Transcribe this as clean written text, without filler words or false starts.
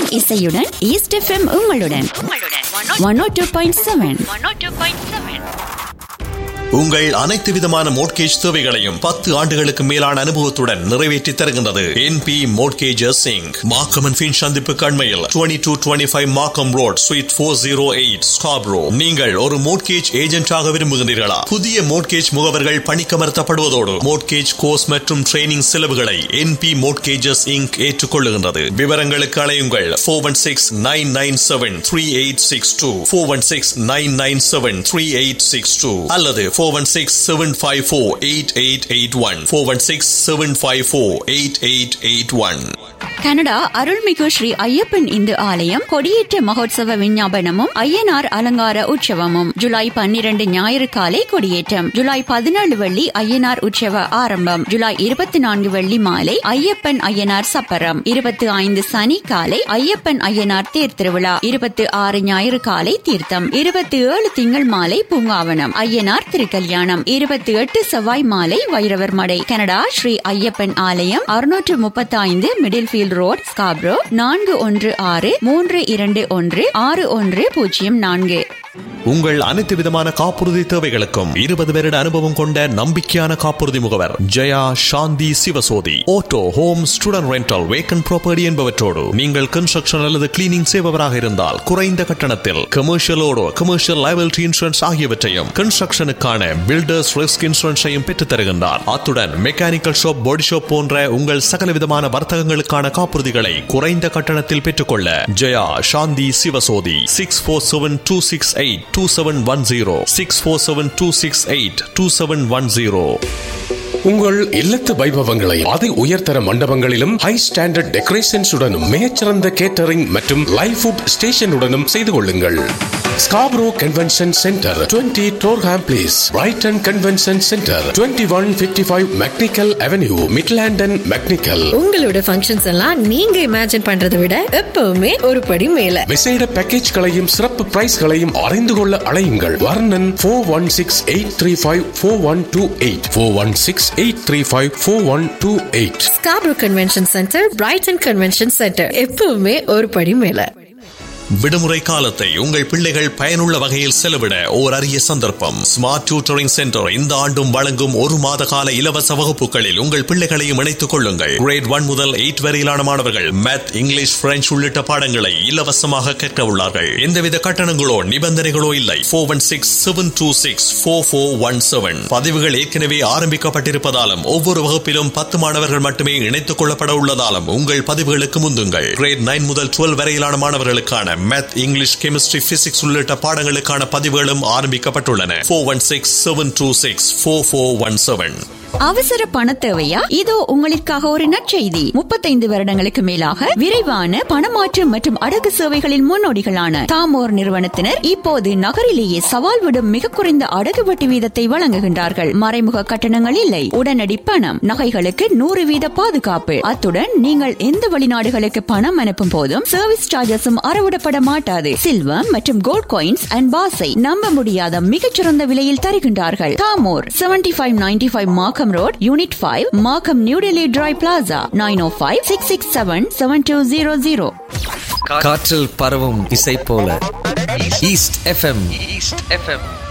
என்றும் இசையுடன் east FM உங்களுடன் 102.7. உங்கள் அனைத்து விதமான மோட்கேஜ் தேவைகளையும் 10 ஆண்டுகளுக்கு மேலான அனுபவத்துடன் நிறைவேற்றி தருகின்றது NP Mortgages Inc. Markham and Finch சந்திப்பு கண்மையில் 2225 மார்க்கம் ரோட் ஸ்வீட் 408 Scarborough. நீங்கள் ஒரு மோட்கேஜ் ஏஜென்டாக விரும்புகிறீர்களா? புதிய மோட்கேஜ் முகவர்கள் பணிக்கமர்த்தப்படுவதோடு மோட்கேஜ் கோர்ஸ் மற்றும் ட்ரைனிங் செலவுகளை NP Mortgages Inc. ஏற்றுக்கொள்ளுகின்றது. விவரங்களுக்கு அழையுங்கள் 416-997-3862 416-997-3862 அல்லது 416-754-8881 416-754-8881. கனடா அருள்மிகு ஸ்ரீ ஐயப்பன் இந்து ஆலயம் கொடியேற்ற மகோத்சவ விஞ்ஞாபனமும் ஐயனார் அலங்கார உற்சவமும் ஜூலை 12 ஞாயிறு காலை கொடியேற்றம், ஜூலை 17 வெள்ளி ஐயனார் உற்சவ ஆரம்பம், ஜூலை 24 வெள்ளி மாலை ஐயப்பன் ஐயனார் சப்பரம், 25 சனி காலை ஐயப்பன் ஐயனார் தேர் திருவிழா, 26 ஞாயிறு காலை தீர்த்தம், 27 திங்கள் மாலை பூங்காவனம் ஐயனார் திருக்கல்யாணம், 28 செவ்வாய் மாலை வைரவர் மடை. கனடா ஸ்ரீ ஐயப்பன் ஆலயம் 635 மிடில் ஃபீல்ட் ரோட் ஸ்காப்ரோ 4163216104. உங்கள் அனைத்து விதமான காப்புறுதி தேவைகளுக்கும் 20 வருட அனுபவம் கொண்ட நம்பிக்கையான காப்புறுதி முகவர் ஜெயா சாந்தி Sivasothy. Auto, home, student rental, vacant property என்பவற்றோடு நீங்கள் கன்ஸ்ட்ரக்ஷன் அல்லது கிளீனிங் செய்பவராக இருந்தால் குறைந்த கட்டணத்தில் கமர்ஷியலோடு கமர்ஷியல் லைபிலிட்டி இன்சூரன்ஸ் ஆகியவற்றையும் கன்ஸ்ட்ரக்ஷனுக்கான பில்டர்ஸ் ரிஸ்க் இன்சூரன்ஸையும் பெற்றுத் தருகின்றார். அத்துடன் மெக்கானிக்கல் ஷாப், பாடி ஷாப் போன்ற உங்கள் சகல விதமான வர்த்தகங்களுக்கான காப்புறுதிகளை குறைந்த கட்டணத்தில் பெற்றுக்கொள்ள ஜெயா சாந்தி சிவசோதி 647-268-2710 647-268-2710. உங்கள் இல்லத்து வைபவங்களை அதி உயர்தர மண்டபங்களிலும் ஹை ஸ்டாண்டர்ட் டெக்கரேஷன்ஸுடனும் மிகச்சிறந்த கேட்டரிங் மற்றும் லைவ் ஃபுட் ஸ்டேஷனுடனும் செய்து கொள்ளுங்கள். Scarborough convention centre 20 Durham place, Brayton convention centre 2155 mechanical avenue, மிட்லாண்டன் mechanical. உங்களோட ஃபங்க்ஷன்ஸ் எல்லாம் நீங்க இமேஜின் பண்றதை விட எப்பவுமே ஒரு படி மேல. விசேட பேக்கேஜ்களையும் சிறப்பு பிரைஸ்களையும் அறிந்து கொள்ள அழையுங்கள். வர்ணன் 416-835-4128 416-835-4128. Scarborough convention centre, Brayton convention centre, எப்பவுமே ஒரு படி மேல. விடுமுறை காலத்தை உங்கள் பிள்ளைகள் பயனுள்ள வகையில் செலவிட ஓர் அரிய சந்தர்ப்பம். ஸ்மார்ட் டியூட்டரிங் சென்டர் இந்த ஆண்டும் வழங்கும் 1 மாத கால இலவச வகுப்புகளில் உங்கள் பிள்ளைகளையும் இணைத்துக் கொள்ளுங்கள். கிரேட் 1 முதல் 8 வரையிலான மாணவர்கள் மேத், இங்கிலீஷ், பிரெஞ்சு உள்ளிட்ட பாடங்களை இலவசமாக கற்க உள்ளார்கள். எந்தவித கட்டணங்களோ நிபந்தனைகளோ இல்லை. 416-726-4417. பதிவுகள் ஏற்கனவே ஆரம்பிக்கப்பட்டிருப்பதாலும் ஒவ்வொரு வகுப்பிலும் 10 மாணவர்கள் மட்டுமே இணைத்துக் கொள்ளப்பட உள்ளதாலும் உங்கள் பதிவுகளுக்கு முந்துங்கள். கிரேட் 9 முதல் 12 வரையிலான மாணவர்களுக்கான மேத், இங்கிலீஷ், கெமிஸ்ட்ரி, பிசிக்ஸ் உள்ளிட்ட பாடங்களுக்கான பதிவுகளும் ஆரம்பிக்கப்பட்டுள்ளன. 416-726-4417. அவசர பண தேவையா? இதோ உங்களுக்காக ஒரு நற்செய்தி. 35 வருடங்களுக்கு மேலாக விரைவான பணமாற்று மற்றும் அடகு சேவைகளின் முன்னோடிகளான தாமோர் நிறுவனத்தினர் இப்போது நகரிலேயே சவால் விடும் மிக குறைந்த அடகு வட்டி வீதத்தை வழங்குகின்றார்கள். மறைமுக கட்டணங்கள் இல்லை, உடனடி பணம், நகைகளுக்கு 100% பாதுகாப்பு. அத்துடன் நீங்கள் எந்த வெளிநாடுகளுக்கு பணம் அனுப்பும் போதும் சர்வீஸ் சார்ஜஸும் அறவிடப்பட மாட்டாது. சில்வர் மற்றும் கோல்ட் காயின்ஸ் அண்ட் பாஸை நம்ப முடியாத மிகச்சிறந்த விலையில் தருகின்றார்கள். தாமோர் 7595 மார்க்கம் ரோட், யூனிட் 5, மார்க்கம், நியூ டெல்லி டிரை பிளாசா, 9056677200. காற்றில் பரவும் இசை போல ஈஸ்ட் எஃப்எம்.